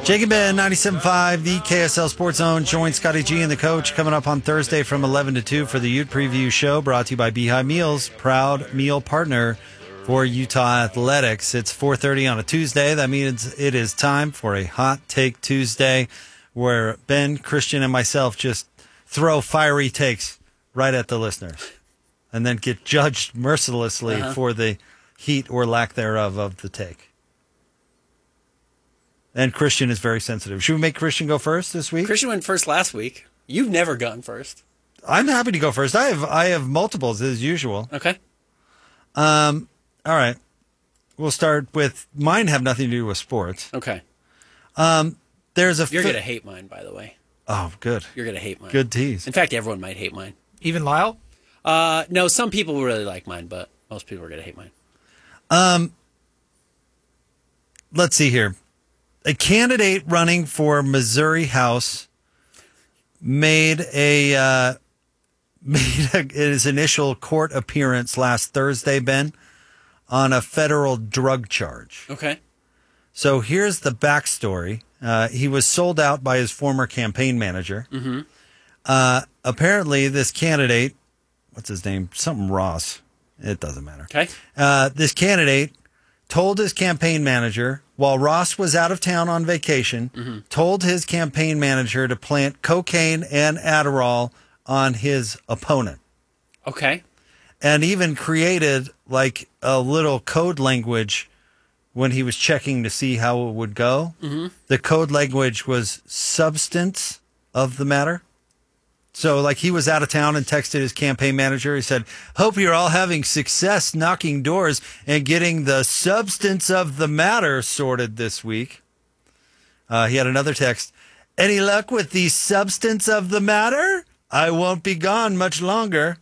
Jake and Ben, 97.5, the KSL Sports Zone. Join Scotty G and the coach coming up on Thursday from 11 to 2 for the Ute Preview Show, brought to you by Beehive Meals, proud meal partner for Utah Athletics. It's 4:30 on a Tuesday. That means it is time for a Hot Take Tuesday, where Ben, Christian, and myself just throw fiery takes right at the listeners and then get judged mercilessly for the heat or lack thereof of the take. And Christian is very sensitive. Should we make Christian go first this week? Christian went first last week. You've never gone first. I'm happy to go first. I have multiples as usual. Okay. All right. We'll start with mine. Have nothing to do with sports. Okay. There's a. You're gonna hate mine, by the way. Oh, good. You're gonna hate mine. Good tease. In fact, everyone might hate mine. Even Lyle? No, some people will really like mine, but most people are gonna hate mine. Let's see here. A candidate running for Missouri House made his initial court appearance last Thursday, Ben, on a federal drug charge. Okay. So here's the backstory. He was sold out by his former campaign manager. Mm-hmm. Apparently, this candidate, what's his name? Something Ross. It doesn't matter. Okay. This candidate told his campaign manager, while Ross was out of town on vacation, told his campaign manager to plant cocaine and Adderall on his opponent. Okay. And even created like a little code language when he was checking to see how it would go. Mm-hmm. The code language was substance of the matter. So like he was out of town and texted his campaign manager. He said, hope you're all having success knocking doors and getting the substance of the matter sorted this week. He had another text. Any luck with the substance of the matter? I won't be gone much longer.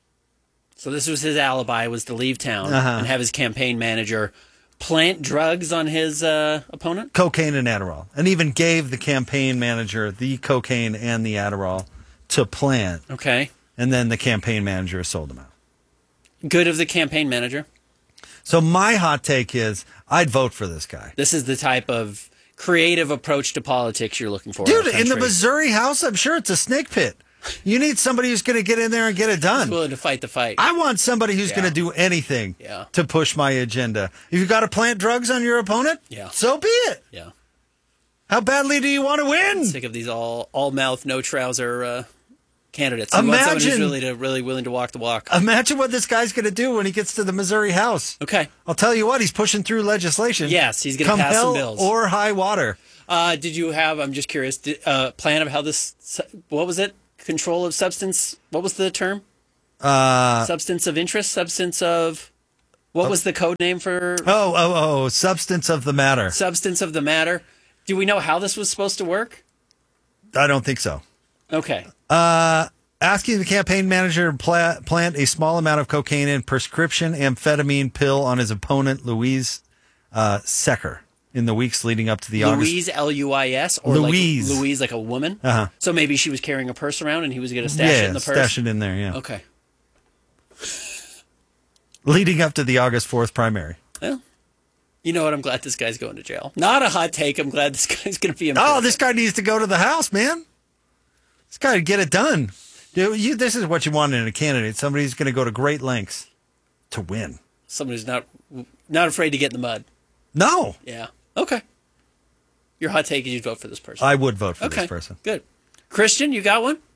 So this was his alibi, was to leave town and have his campaign manager plant drugs on his opponent? Cocaine and Adderall. And even gave the campaign manager the cocaine and the Adderall to plant. Okay. And then the campaign manager sold them out. Good of the campaign manager. So my hot take is I'd vote for this guy. This is the type of creative approach to politics you're looking for. Dude, in the Missouri House, I'm sure it's a snake pit. You need somebody who's going to get in there and get it done. He's willing to fight the fight. I want somebody who's going to do anything to push my agenda. If you got to plant drugs on your opponent, so be it. Yeah. How badly do you want to win? I'm sick of these all mouth, no trouser candidates. You want someone who's really willing to walk the walk. Imagine what this guy's going to do when he gets to the Missouri House. Okay. I'll tell you what, he's pushing through legislation. Yes, he's going to pass some bills. Or high water. Did you have, I'm just curious, plan of how this, what was it? Control of substance, what was the term? Substance of interest, substance of, what was the code name for? Substance of the matter. Substance of the matter. Do we know how this was supposed to work? I don't think so. Okay. Asking the campaign manager to plant a small amount of cocaine and prescription amphetamine pill on his opponent, Louise Secker, in the weeks leading up to the Louise, L-U-I-S? Or Louise. Like Louise, like a woman? Uh-huh. So maybe she was carrying a purse around and he was going to stash it in the purse? Stash it in there, yeah. Okay. Leading up to the August 4th primary. Well, you know what? I'm glad this guy's going to jail. Not a hot take. I'm glad this guy's going to be in prison. Oh, this guy needs to go to the House, man. This guy get it done. Dude, this is what you want in a candidate. Somebody who's going to go to great lengths to win. Somebody who's not afraid to get in the mud. No. Yeah. Okay. Your hot take is you'd vote for this person. I would vote for this person. Good. Christian, you got one?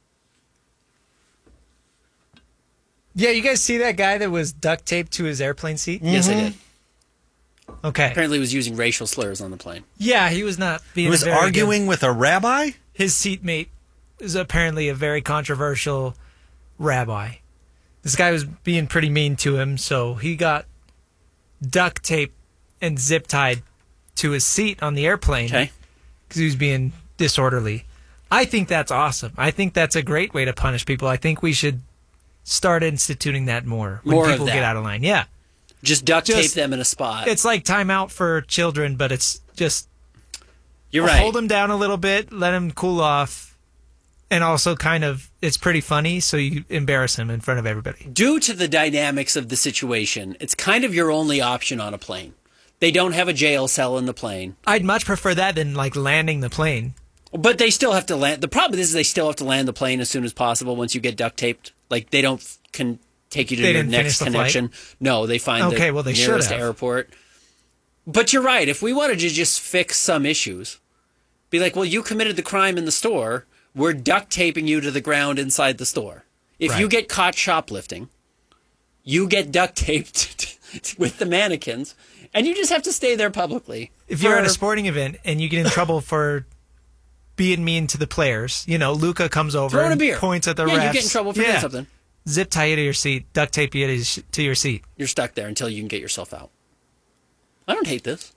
Yeah, you guys see that guy that was duct taped to his airplane seat? Mm-hmm. Yes, I did. Okay. Apparently he was using racial slurs on the plane. Yeah, he was not being He was very arguing good. with a rabbi? His seatmate is apparently a very controversial rabbi. This guy was being pretty mean to him, so he got duct tape and zip tied to his seat on the airplane because he was being disorderly. I think that's awesome. I think that's a great way to punish people. I think we should start instituting that more when people get out of line. Yeah. Just duct tape them in a spot. It's like timeout for children, but it's just You're right. Hold them down a little bit, let them cool off, and also kind of it's pretty funny, so you embarrass him in front of everybody. Due to the dynamics of the situation, it's kind of your only option on a plane. They don't have a jail cell in the plane. I'd much prefer that than like landing the plane. But they still have to land. The problem is they still have to land the plane as soon as possible once you get duct taped. Like, they don't can take you to your next connection. No, they find the nearest airport. But you're right. If we wanted to just fix some issues, be like, well, you committed the crime in the store. We're duct taping you to the ground inside the store. If you get caught shoplifting, you get duct taped with the mannequins, and you just have to stay there publicly. If you're at a sporting event and you get in trouble for being mean to the players, Luka comes over and points at the refs. Yeah, you get in trouble for doing something. Zip tie you to your seat, duct tape you to your seat. You're stuck there until you can get yourself out. I don't hate this.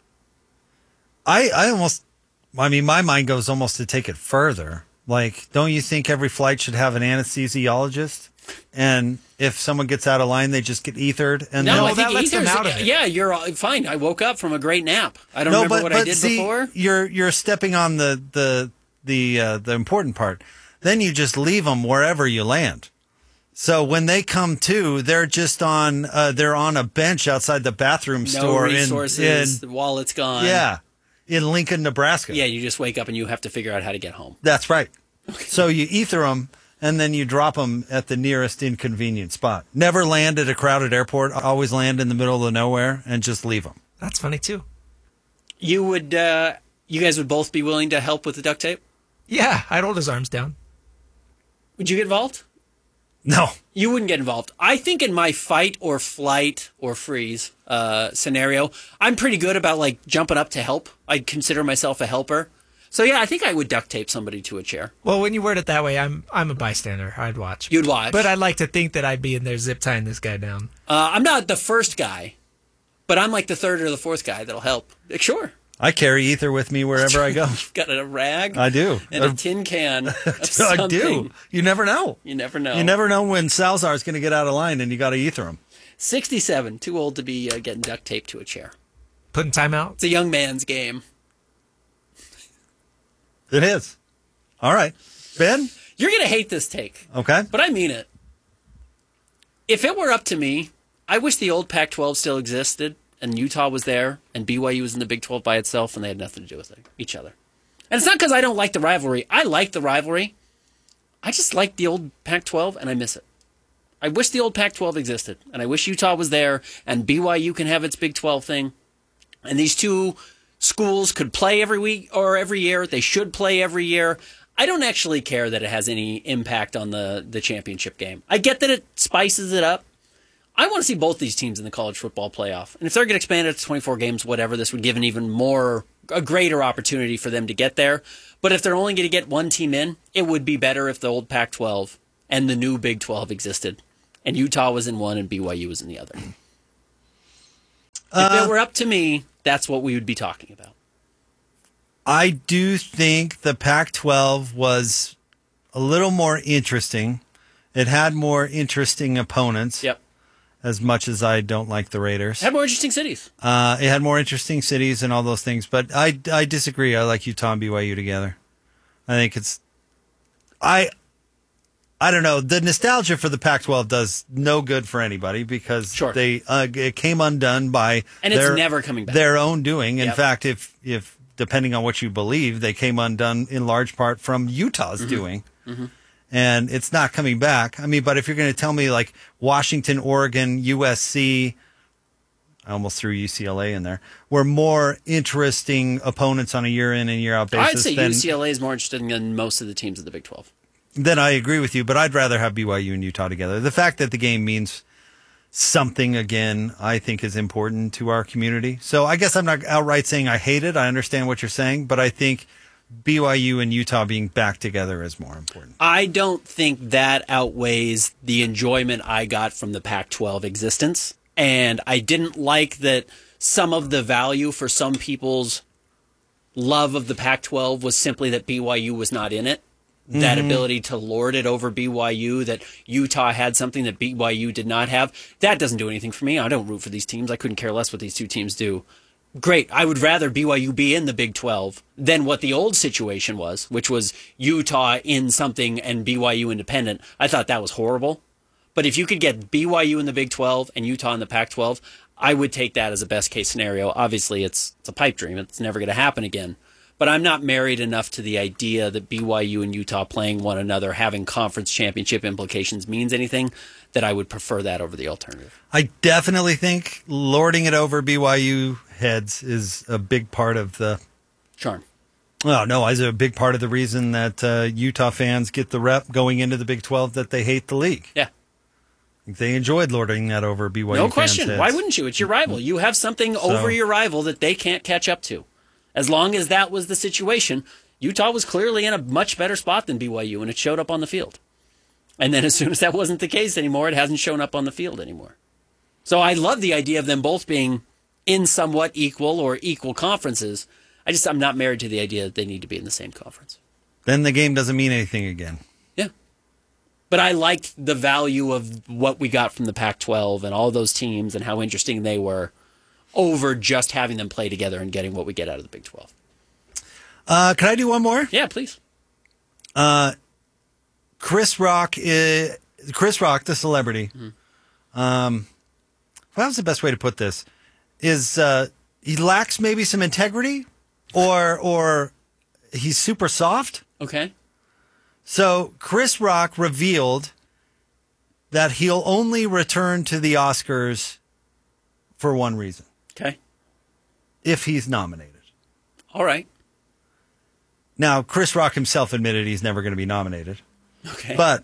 My mind goes almost to take it further. Like, don't you think every flight should have an anesthesiologist? And if someone gets out of line, they just get ethered. And I think that lets them out of it. Yeah, you're fine. I woke up from a great nap. I don't remember what I did before. You're stepping on the important part. Then you just leave them wherever you land. So when they come to, they're just on a bench outside the bathroom store. No resources. The wallet's gone. Yeah. In Lincoln, Nebraska. Yeah, you just wake up and you have to figure out how to get home. That's right. Okay. So you ether them, and then you drop them at the nearest inconvenient spot. Never land at a crowded airport. Always land in the middle of nowhere and just leave them. That's funny, too. You guys would both be willing to help with the duct tape? Yeah, I'd hold his arms down. Would you get involved? No. You wouldn't get involved. I think in my fight or flight or freeze scenario, I'm pretty good about like jumping up to help. I'd consider myself a helper. So yeah, I think I would duct tape somebody to a chair. Well, when you word it that way, I'm a bystander. I'd watch. You'd watch. But I'd like to think that I'd be in there zip tying this guy down. I'm not the first guy, but I'm like the third or the fourth guy that'll help. Sure. I carry ether with me wherever I go. You've got a rag? I do. And a tin can of something. I do. You never know. You never know. You never know when Salazar's going to get out of line and you got to ether him. 67, too old to be getting duct taped to a chair. Putting time out? It's a young man's game. It is. All right. Ben? You're going to hate this take. Okay. But I mean it. If it were up to me, I wish the old Pac-12 still existed and Utah was there and BYU was in the Big 12 by itself and they had nothing to do with each other. And it's not because I don't like the rivalry. I like the rivalry. I just like the old Pac-12 and I miss it. I wish the old Pac-12 existed and I wish Utah was there and BYU can have its Big 12 thing. And these two schools could play every week or every year. They should play every year. I don't actually care that it has any impact on the championship game. I get that it spices it up. I want to see both these teams in the college football playoff. And if they're going to expand it to 24 games, whatever, this would give a greater opportunity for them to get there. But if they're only going to get one team in, it would be better if the old Pac-12 and the new Big 12 existed. And Utah was in one and BYU was in the other. If it were up to me, that's what we would be talking about. I do think the Pac-12 was a little more interesting. It had more interesting opponents. Yep. As much as I don't like the Raiders. It had more interesting cities. It had more interesting cities and all those things. But I disagree. I like Utah and BYU together. I think it's... I don't know. The nostalgia for the Pac-12 does no good for anybody because it came undone by it's never coming back. Their own doing. In fact, if depending on what you believe, they came undone in large part from Utah's doing. Mm-hmm. And it's not coming back. I mean, but if you're going to tell me like Washington, Oregon, USC, I almost threw UCLA in there, were more interesting opponents on a year in and year out basis. I'd say UCLA is more interesting than most of the teams of the Big 12. Then I agree with you, but I'd rather have BYU and Utah together. The fact that the game means something again, I think is important to our community. So I guess I'm not outright saying I hate it. I understand what you're saying, but I think BYU and Utah being back together is more important. I don't think that outweighs the enjoyment I got from the Pac-12 existence. And I didn't like that some of the value for some people's love of the Pac-12 was simply that BYU was not in it. Mm-hmm. That ability to lord it over BYU, that Utah had something that BYU did not have. That doesn't do anything for me. I don't root for these teams. I couldn't care less what these two teams do. Great. I would rather BYU be in the Big 12 than what the old situation was, which was Utah in something and BYU independent. I thought that was horrible. But if you could get BYU in the Big 12 and Utah in the Pac-12, I would take that as a best case scenario. Obviously, it's a pipe dream. It's never going to happen again. But I'm not married enough to the idea that BYU and Utah playing one another, having conference championship implications means anything, that I would prefer that over the alternative. I definitely think lording it over BYU heads is a big part of the charm. Oh, no, is a big part of the reason that Utah fans get the rep going into the Big 12 that they hate the league. Yeah. They enjoyed lording that over BYU. No question. Why wouldn't you? It's your rival. You have something over your rival that they can't catch up to. As long as that was the situation, Utah was clearly in a much better spot than BYU, and it showed up on the field. And then as soon as that wasn't the case anymore, it hasn't shown up on the field anymore. So I love the idea of them both being in somewhat equal or equal conferences. I'm not married to the idea that they need to be in the same conference. Then the game doesn't mean anything again. Yeah. But I liked the value of what we got from the Pac-12 and all those teams and how interesting they were over just having them play together and getting what we get out of the Big 12. Can I do one more? Yeah, please. Chris Rock, the celebrity. What's the best way to put this? Is he lacks maybe some integrity, or he's super soft? Okay. So Chris Rock revealed that he'll only return to the Oscars for one reason. Okay. If he's nominated. All right. Now, Chris Rock himself admitted he's never going to be nominated. Okay. But,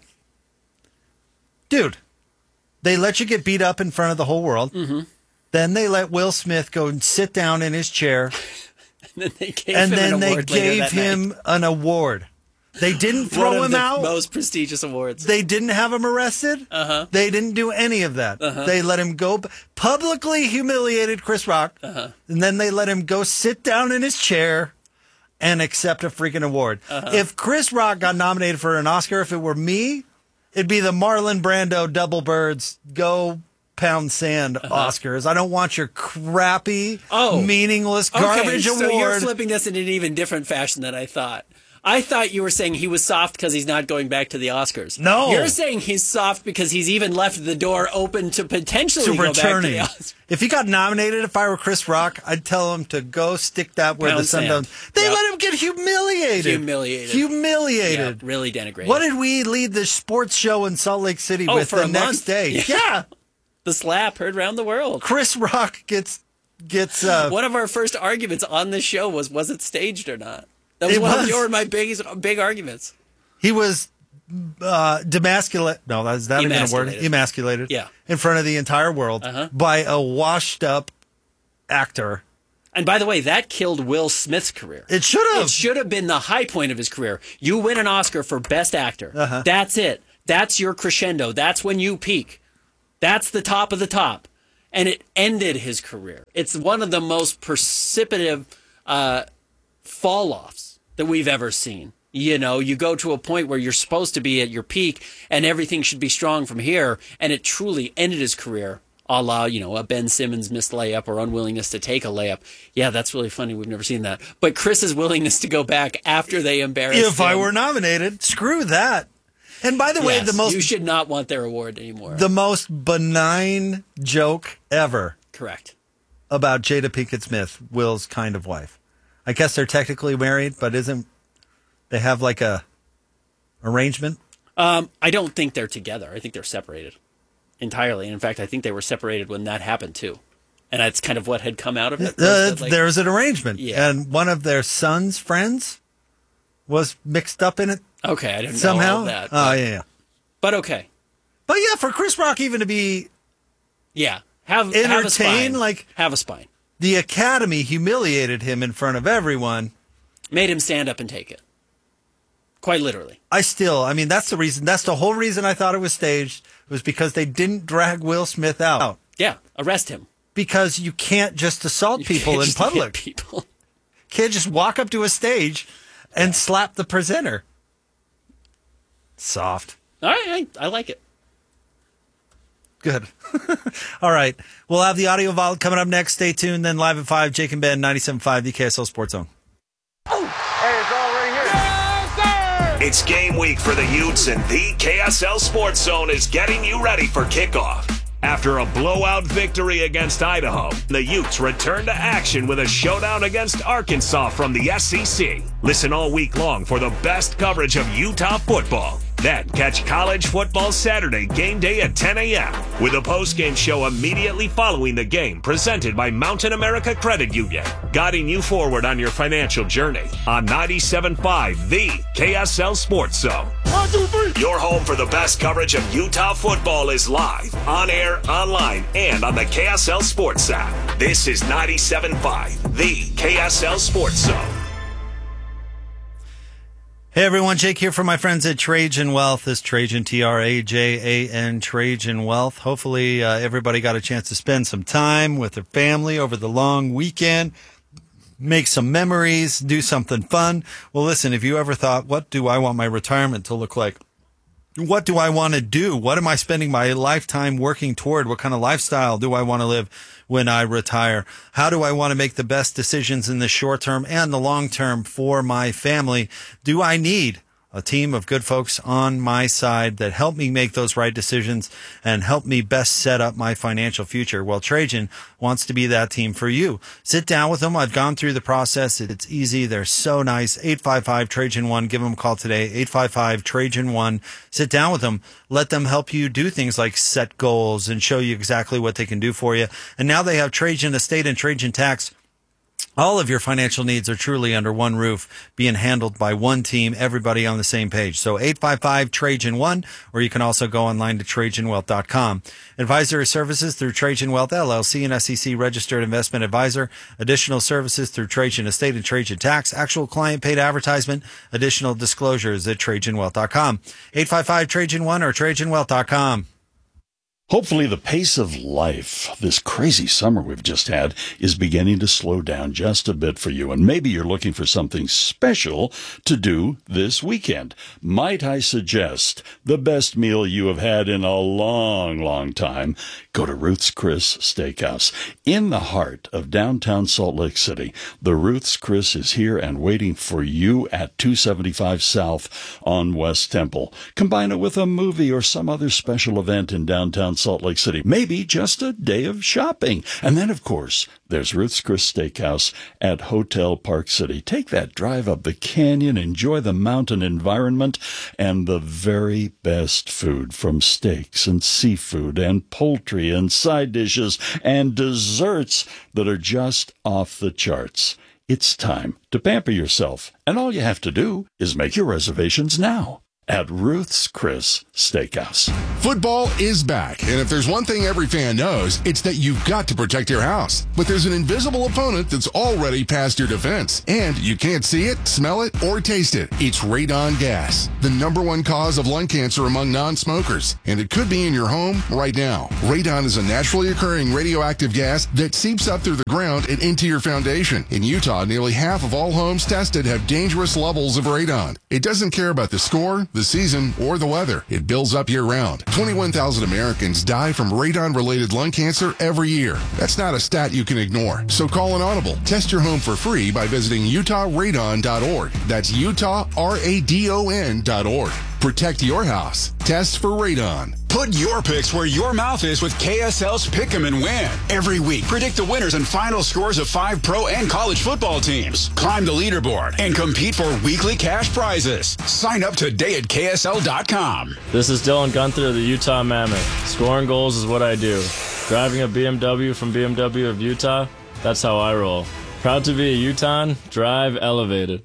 dude, they let you get beat up in front of the whole world. Mm-hmm. Then they let Will Smith go and sit down in his chair. And then they gave him an award. They didn't throw him out. Most prestigious awards. They didn't have him arrested. Uh-huh. They didn't do any of that. Uh-huh. They let him go. Publicly humiliated Chris Rock. Uh-huh. And then they let him go sit down in his chair and accept a freaking award. Uh-huh. If Chris Rock got nominated for an Oscar, if it were me, it'd be the Marlon Brando Double Birds Go Pound Sand Oscars. I don't want your crappy, meaningless garbage award. So you're flipping this in an even different fashion than I thought. I thought you were saying he was soft because he's not going back to the Oscars. No. You're saying he's soft because he's even left the door open to potentially go back to the Oscars. If he got nominated, if I were Chris Rock, I'd tell him to go stick that where the sun don't. They let him get humiliated. Yeah, really denigrated. What did we lead the sports show in Salt Lake City with for the a next month? day? Yeah. The slap heard around the world. Chris Rock gets one of our first arguments on this show was it staged or not? That was one of your and my big arguments. He was demasculated. No, is that even a word? Emasculated. Yeah. In front of the entire world by a washed-up actor. And by the way, that killed Will Smith's career. It should have. It should have been the high point of his career. You win an Oscar for Best Actor. That's it. That's your crescendo. That's when you peak. That's the top of the top. And it ended his career. It's one of the most precipitative fall-offs that we've ever seen. You know, you go to a point where you're supposed to be at your peak and everything should be strong from here, and it truly ended his career, a la, a Ben Simmons missed layup or unwillingness to take a layup. Yeah, that's really funny. We've never seen that. But Chris's willingness to go back after they embarrassed him. If I were nominated, screw that. And by the way, you should not want their award anymore. The most benign joke ever. Correct. About Jada Pinkett Smith, Will's kind of wife. I guess they're technically married, but they have like a arrangement? I don't think they're together. I think they're separated entirely. And in fact, I think they were separated when that happened too. And that's kind of what had come out of it. There's an arrangement. Yeah. And one of their son's friends was mixed up in it. Okay, I didn't somehow know all that. Oh, yeah. But okay. But yeah, for Chris Rock even to be have a spine. Have a spine. The Academy humiliated him in front of everyone. Made him stand up and take it. Quite literally. That's the reason. That's the whole reason I thought it was staged, was because they didn't drag Will Smith out. Yeah, arrest him. Because you can't just assault people in public. Can't just walk up to a stage and slap the presenter. Soft. All right, I like it. Good. All right. We'll have the audio vault coming up next. Stay tuned. Then live at 5, Jake and Ben, 97.5, the KSL Sports Zone. Oh, hey, it's all right here. Yes, sir! It's game week for the Utes, and the KSL Sports Zone is getting you ready for kickoff. After a blowout victory against Idaho, the Utes return to action with a showdown against Arkansas from the SEC. Listen all week long for the best coverage of Utah football. Then catch College Football Saturday game day at 10 a.m. with a post-game show immediately following the game presented by Mountain America Credit Union, guiding you forward on your financial journey on 97.5, the KSL Sports Zone. 1, 2, 3. Your home for the best coverage of Utah football is live, on air, online, and on the KSL Sports app. This is 97.5, the KSL Sports Zone. Hey everyone, Jake here for my friends at Trajan Wealth. This Trajan, Trajan, Trajan Wealth. Hopefully everybody got a chance to spend some time with their family over the long weekend, make some memories, do something fun. Well, listen, if you ever thought, what do I want my retirement to look like? What do I want to do? What am I spending my lifetime working toward? What kind of lifestyle do I want to live when I retire? How do I want to make the best decisions in the short term and the long term for my family? Do I need a team of good folks on my side that help me make those right decisions and help me best set up my financial future? Well, Trajan wants to be that team for you. Sit down with them. I've gone through the process. It's easy. They're so nice. 855-TRAJAN-1. Give them a call today. 855-TRAJAN-1. Sit down with them. Let them help you do things like set goals and show you exactly what they can do for you. And now they have Trajan Estate and Trajan Tax. All of your financial needs are truly under one roof, being handled by one team, everybody on the same page. So 855-TRAJAN-1, or you can also go online to TrajanWealth.com. Advisory services through Trajan Wealth, LLC, an SEC registered investment advisor. Additional services through Trajan Estate and Trajan Tax. Actual client paid advertisement. Additional disclosures at TrajanWealth.com. 855-TRAJAN-1 or TrajanWealth.com. Hopefully the pace of life, this crazy summer we've just had, is beginning to slow down just a bit for you. And maybe you're looking for something special to do this weekend. Might I suggest the best meal you have had in a long, long time? Go to Ruth's Chris Steakhouse. In the heart of downtown Salt Lake City, the Ruth's Chris is here and waiting for you at 275 South on West Temple. Combine it with a movie or some other special event in downtown Salt Lake City. Maybe just a day of shopping. And then, of course, there's Ruth's Chris Steakhouse at Hotel Park City. Take that drive up the canyon, enjoy the mountain environment, and the very best food from steaks and seafood and poultry and side dishes and desserts that are just off the charts. It's time to pamper yourself, and all you have to do is make your reservations now at Ruth's Chris Steakhouse. Football is back, and if there's one thing every fan knows, it's that you've got to protect your house. But there's an invisible opponent that's already past your defense, and you can't see it, smell it, or taste it. It's radon gas, the #1 cause of lung cancer among non-smokers, and it could be in your home right now. Radon is a naturally occurring radioactive gas that seeps up through the ground and into your foundation. In Utah, nearly half of all homes tested have dangerous levels of radon. It doesn't care about the score, the season, or the weather. It builds up year-round. 21,000 Americans die from radon-related lung cancer every year. That's not a stat you can ignore. So call an audible. Test your home for free by visiting utahradon.org. That's utahradon.org. Protect your house. Test for radon. Put your picks where your mouth is with KSL's Pick 'em and Win. Every week, predict the winners and final scores of 5 pro and college football teams. Climb the leaderboard and compete for weekly cash prizes. Sign up today at KSL.com. This is Dylan Gunther of the Utah Mammoth. Scoring goals is what I do. Driving a BMW from BMW of Utah, that's how I roll. Proud to be a Utahn, drive elevated.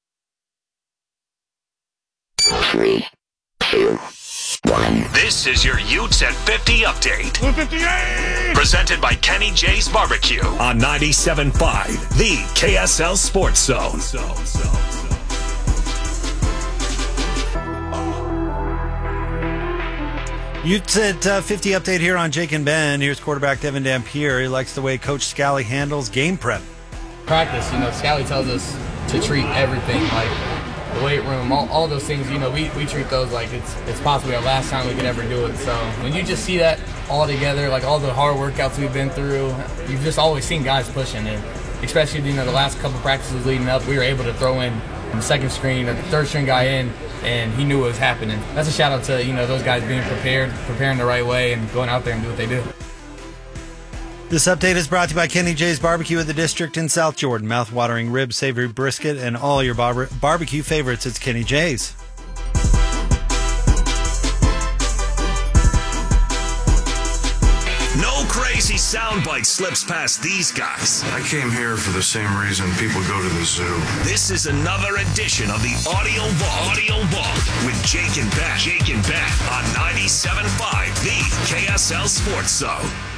3, 2, 1. This is your Utes at 50 update. 58! Presented by Kenny J's Barbecue on 97.5, the KSL Sports Zone. Utes at 50 update here on Jake and Ben. Here's quarterback Devin Dampier. He likes the way Coach Scally handles game prep. Practice, Scally tells us to treat everything like the weight room, all those things, we treat those like it's possibly our last time we could ever do it. So when you just see that all together, like all the hard workouts we've been through, you've just always seen guys pushing. And especially, the last couple practices leading up, we were able to throw in the second string or the third string guy in, and he knew what was happening. That's a shout out to, those guys being preparing the right way and going out there and do what they do. This update is brought to you by Kenny J's Barbecue at the District in South Jordan. Mouth-watering ribs, savory brisket, and all your barbecue favorites. It's Kenny J's. No crazy soundbite slips past these guys. I came here for the same reason people go to the zoo. This is another edition of the Audio Vault with Jake and Ben on 97.5, the KSL Sports Zone.